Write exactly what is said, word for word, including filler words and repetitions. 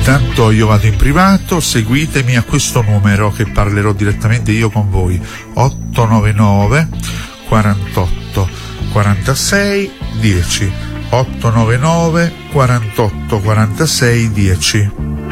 Intanto io vado in privato, seguitemi a questo numero che parlerò direttamente io con voi, otto nove nove quarantotto quarantasei dieci, otto nove nove quarantotto quarantasei dieci.